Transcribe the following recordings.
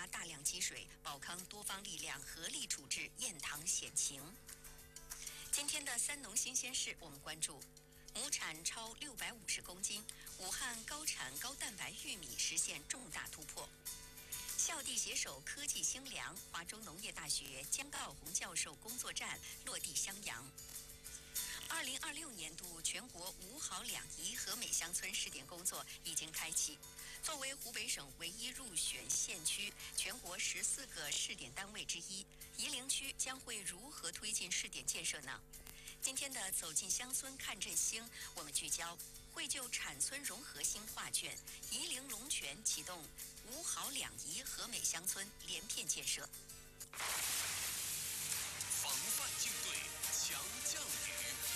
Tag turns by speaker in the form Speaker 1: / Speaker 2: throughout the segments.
Speaker 1: 发大量积水，保康多方力量合力处置堰塘险情。今天的三农新鲜事，我们关注亩产超650公斤，武汉高产高蛋白玉米实现重大突破。校地携手科技兴良，华中农业大学姜道宏教授工作站落地襄阳。2026年度全国5好2宜和美乡村试点工作已经开启。作为湖北省唯一入选县区全国14个试点单位之一，夷陵区将会如何推进试点建设呢？今天的走进乡村看振兴，我们聚焦惠就产村融合新画卷，夷陵龙泉启动5好2宜和美乡村连片建设。
Speaker 2: 防范应对强降雨。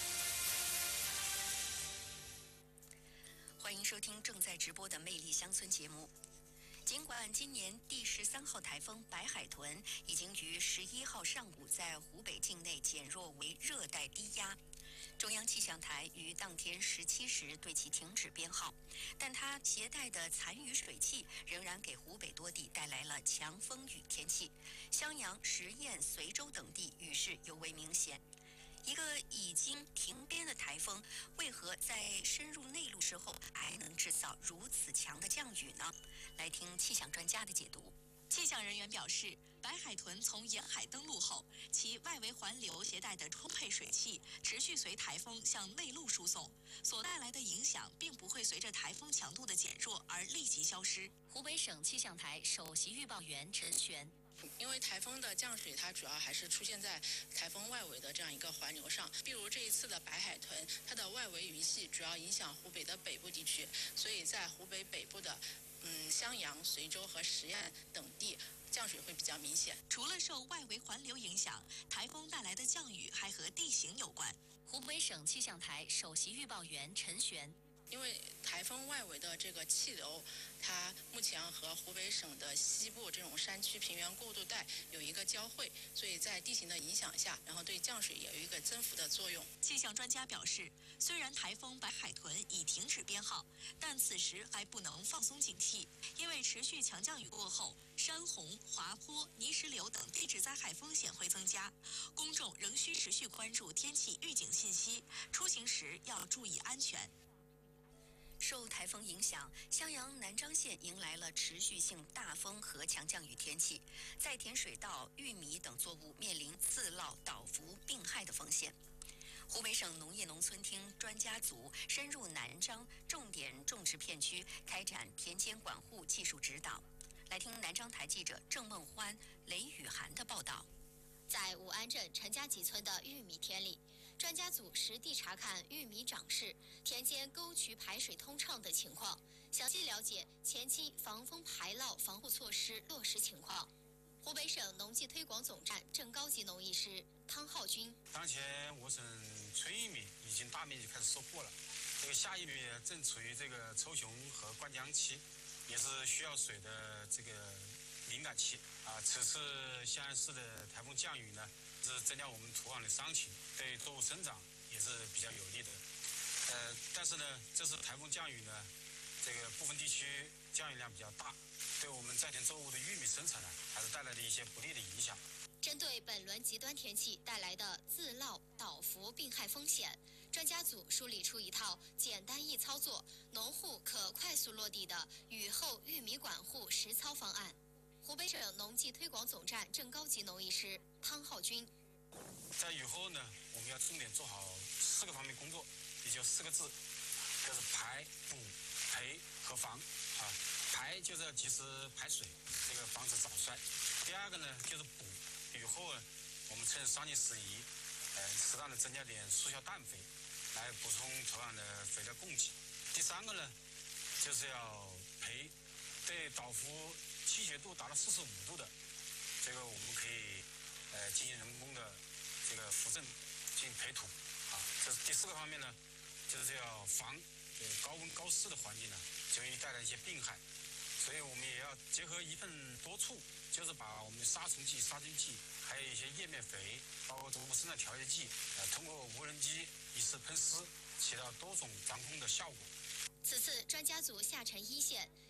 Speaker 1: 欢迎收听正在直播的《魅力乡村》节目。尽管今年第13号台风白海豚已经于11号上午在湖北境内减弱为热带低压，中央气象台于当天17时对其停止编号，但它携带的残余水汽仍然给湖北多地带来了强风雨天气，襄阳、十堰、随州等地雨势尤为明显。一个已经停编的台风，为何在深入内陆之后还能制造如此强的降雨呢？来听气象专家的解读。
Speaker 3: 气象人员表示，白海豚从沿海登陆后，其外围环流携带的充沛水汽持续随台风向内陆输送，所带来的影响并不会随着台风强度的减弱而立即消失。
Speaker 4: 湖北省气象台首席预报员陈璇。
Speaker 5: 因为台风的降水，它主要还是出现在台风外围的这样一个环流上。比如这一次的白海豚，它的外围云系主要影响湖北的北部地区，所以在湖北北部的襄阳、随州和十堰等地降水会比较明显。
Speaker 3: 除了受外围环流影响，台风带来的降雨还和地形有关。
Speaker 4: 湖北省气象台首席预报员陈璇。
Speaker 5: 因为台风外围的这个气流，它目前和湖北省的西部这种山区平原过渡带有一个交汇，所以在地形的影响下，然后对降水也有一个增幅的作用。
Speaker 3: 气象专家表示，虽然台风白海豚已停止编号，但此时还不能放松警惕，因为持续强降雨过后，山洪、滑坡、泥石流等地质灾害风险会增加，公众仍需持续关注天气预警信息，出行时要注意安全。
Speaker 1: 受台风影响，襄阳南漳县迎来了持续性大风和强降雨天气，在田水稻、玉米等作物面临自涝、倒伏、病害的风险。湖北省农业农村厅专家组深入南漳重点种植片区，开展田间管护技术指导。来听南漳台记者郑梦欢、雷雨涵的报道。
Speaker 6: 在武安镇陈家集村的玉米田里，专家组实地查看玉米长势、田间沟渠排水通畅等情况，详细了解前期防风排涝防护措施落实情况。湖北省农技推广总站正高级农艺师汤浩军。
Speaker 7: 当前我省春玉米已经大面积开始收获了，这个夏玉米正处于这个抽雄和灌浆期，也是需要水的这个敏感期啊。此次襄阳市的台风降雨呢，是增加我们土壤的伤情，对作物生长也是比较有利的。但是呢，这次台风降雨呢，这个部分地区降雨量比较大，对我们在田作物的玉米生产呢，还是带来了一些不利的影响。
Speaker 6: 针对本轮极端天气带来的自涝、倒伏、病害风险，专家组梳理出一套简单易操作、农户可快速落地的雨后玉米管护实操方案。湖北省农技推广总站正高级农艺师汤浩军。
Speaker 7: 在雨后呢，我们要重点做好4个方面工作，也就4个字，就是排、补、培和防啊。排就是要及时排水，这个防止早衰。第二个呢就是补，雨后呢我们趁伤尽时宜，适当的增加点速效氮肥，来补充土壤的肥料供给。第3个呢就是要培，对倒伏倾斜度达到45度的，这个我们可以进行人工的这个扶正进行培土啊。这是第4个方面呢，就是要防高温高湿的环境呢，就容易带来一些病害，所以我们也要结合一份多处，就是把我们的杀虫剂、杀菌剂，还有一些叶面肥，包括作物生长调节剂，通过无人机一次喷施，起到多种防控的效果。
Speaker 6: 此次专家组下沉一线，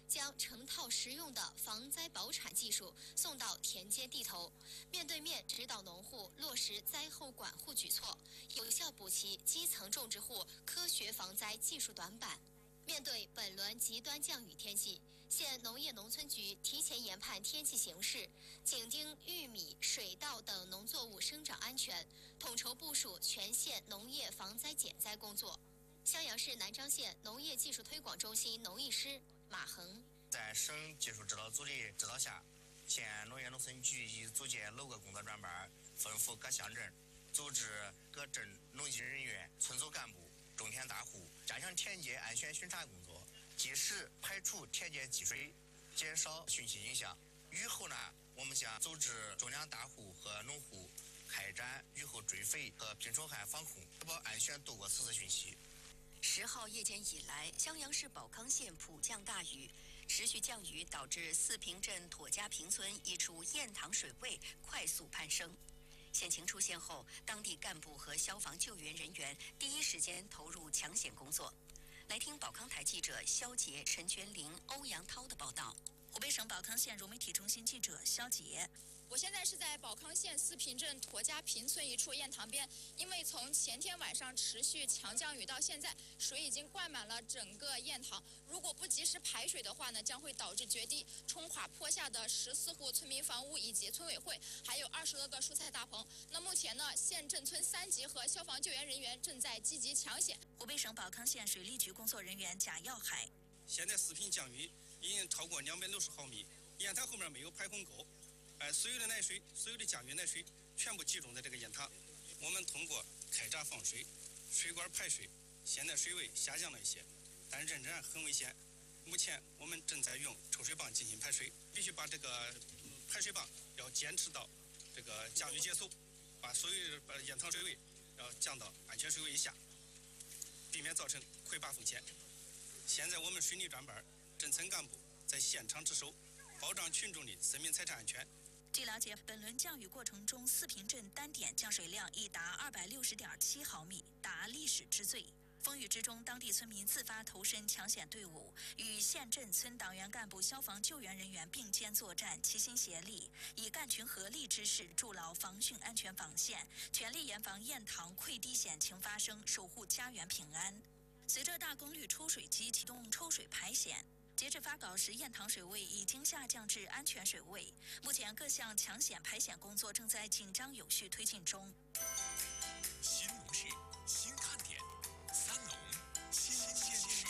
Speaker 6: 将成套实用的防灾保产技术送到田间地头，面对面指导农户落实灾后管护举措，有效补齐基层种植户科学防灾技术短板。面对本轮极端降雨天气，县农业农村局提前研判天气形势，紧盯玉米、水稻等农作物生长安全，统筹部署全县农业防灾减灾工作。襄阳市南漳县农业技术推广中心农艺师马恒
Speaker 8: 在省技术指导组的指导下，县农业农村局已组建6个工作专班，分赴各乡镇，组织各镇农技人员、村组干部、种田大户，加强田间安全巡查工作，及时排除田间积水，减少汛期影响。雨后呢，我们将组织种粮大户和农户开展雨后追肥和病虫害防控，确保安全度过此次汛期。
Speaker 1: 10号夜间以来，襄阳市保康县普降大雨，持续降雨导致四平镇妥家坪村一处堰塘水位快速攀升。险情出现后，当地干部和消防救援人员第一时间投入抢险工作。来听保康台记者肖杰、陈全林、欧阳涛的报道。
Speaker 3: 湖北省保康县融媒体中心记者肖杰。
Speaker 9: 我现在是在保康县四平镇妥家坪村一处堰塘边，因为从前天晚上持续强降雨到现在，水已经灌满了整个堰塘。如果不及时排水的话呢，将会导致决堤，冲垮坡下的14户村民房屋以及村委会，还有20多个蔬菜大棚。那目前呢，县镇村3级和消防救援人员正在积极抢险。
Speaker 3: 湖北省保康县水利局工作人员贾耀海。
Speaker 7: 现在四平降雨已经超过260毫米，堰塘后面没有排洪沟。所有的奶水，所有的降雨奶水全部集中在这个堰塘。我们通过开闸放水、水管排水，现在水位下降了一些，但仍然很危险。目前我们正在用抽水泵进行排水，必须把这个排水泵要坚持到这个降雨结束，把所有的堰塘水位要降到安全水位以下，避免造成溃坝风险。现在我们水利专班、镇村干部在现场值守，保障群众的生命财产安全。
Speaker 3: 据了解，本轮降雨过程中，四平镇单点降水量已达260.7毫米，达历史之最。风雨之中，当地村民自发投身抢险队伍，与县镇村党员干部、消防救援人员并肩作战，齐心协力，以干群合力之势筑牢防汛安全防线，全力严防堰塘溃堤险情发生，守护家园平安。随着大功率抽水机启动抽水排险，截至发稿时，堰塘水位已经下降至安全水位。目前各项抢险排险工作正在紧张有序推进中。
Speaker 2: 新农事，新看点，三农新鲜事。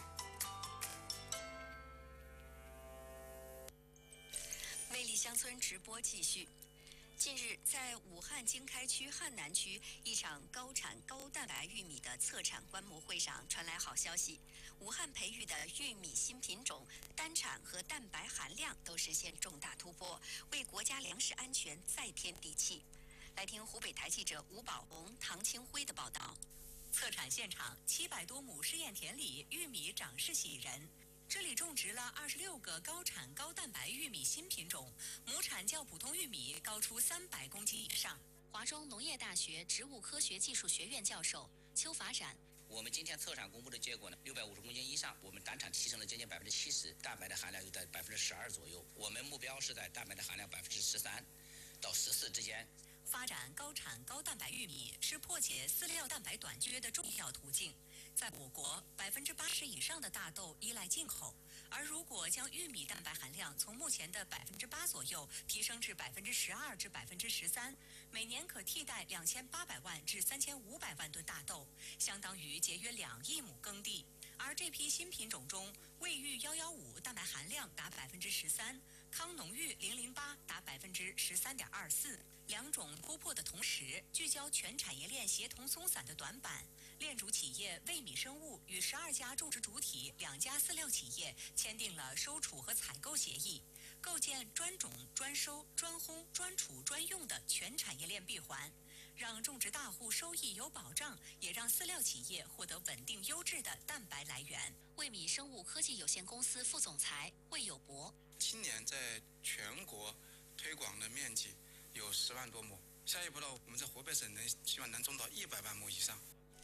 Speaker 1: 魅力乡村直播继续。近日，在武汉经开区汉南区一场高产高蛋白玉米的测产观摩会上传来好消息，武汉培育的玉米新品种单产和蛋白含量都实现重大突破，为国家粮食安全再添底气。来听湖北台记者吴宝红、唐清辉的报道。
Speaker 10: 测产现场700多亩试验田里，玉米长势喜人。这里种植了26个高产高蛋白玉米新品种，亩产较普通玉米高出300公斤以上。
Speaker 4: 华中农业大学植物科学技术学院教授邱法展。
Speaker 11: 我们今天测产公布的结果呢，650公斤以上，我们单产提升了将近70%，蛋白的含量就在12%左右。我们目标是在蛋白的含量13%到14%之间。
Speaker 10: 发展高产高蛋白玉米是破解饲料蛋白短缺的重要途径。在我国，80%以上的大豆依赖进口，而如果将玉米蛋白含量从目前的8%左右提升至12%至13%，每年可替代2800万至3500万吨大豆，相当于节约2亿亩耕地。而这批新品种中，卫玉115蛋白含量达13%，康农玉008达13.24%。两种突破的同时，聚焦全产业链协同松散的短板。链主企业卫米生物与12家种植主体2家饲料企业签订了收储和采购协议，构建专种、专收、专烘、专储、专用的全产业链闭环，让种植大户收益有保障，也让饲料企业获得稳定优质的蛋白来源。
Speaker 4: 卫米生物科技有限公司副总裁魏有博。
Speaker 12: 今年在全国推广的面积有10万多亩，下一步呢，我们在湖北省希望能种到100万亩以上。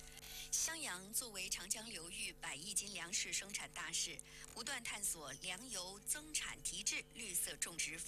Speaker 1: 襄阳作为长江流域100亿斤粮食生产大市，不断探索粮油增产提质、绿色种植。